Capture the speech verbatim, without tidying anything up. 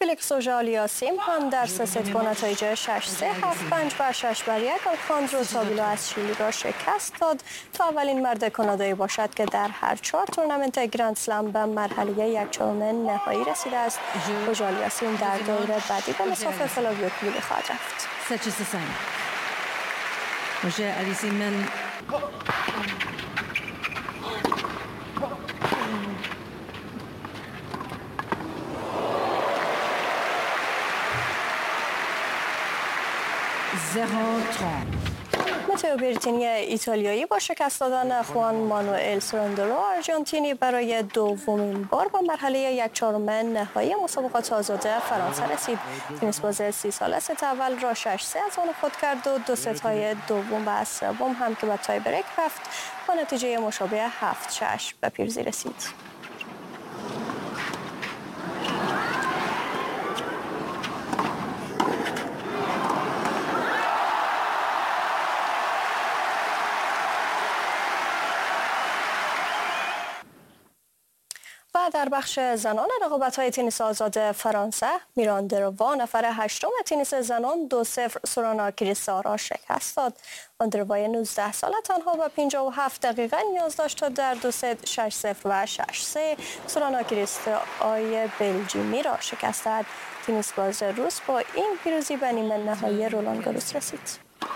فیلیکس اوژالیاسیم هم در سه ست با نتایج شش سه، هفت پنج و شش بر یک آلخاندرو تابیلو از شیلی را شکست داد تا اولین مرد کانادایی باشد که در هر چهار تورنمنت گرند اسلم به مرحله یک چهارم نهایی رسیده است. اوژالیاسیم در دوره بعدی به مسافه فلاویو کویلی خواهد رفت. متئو بریتینی ایتالیایی با شکست دادن خوان مانوئل سراندرو آرژانتینی برای دومین بار به مرحله یک چهارم نهایی مسابقات آزاد فرانسه رسید. تنیس باز سی ساله ست اول را شش سه از آن خود کرد و دو ست های دوم و سوم هم که به تای بریک رفت با نتیجه مشابه هفت شش به پیروزی رسید. و در بخش زنان رقابت‌های تنیس آزاد فرانسه، میران دروا نفر هشتم تنیس زنان دو صفر سورانا کریستا را شکست داد. آندروای نوزده ساله تنها به پنجاه و هفت دقیقه نیاز داشت تا در دو ست شش صفر و شش سه سورانا کریستای بلژیمی را شکست دهد. تنیس باز روس با این پیروزی به نیمه نهایی رولان گاروس رسید.